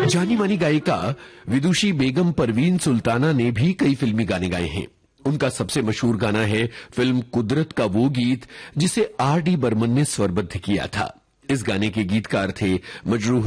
जानी मानी गायिका विदुषी बेगम परवीन सुल्ताना ने भी कई फिल्मी गाने गाए हैं। उनका सबसे मशहूर गाना है फिल्म कुदरत का वो गीत जिसे R.D. बर्मन ने स्वरबद्ध किया था। इस गाने के गीतकार थे मजरूह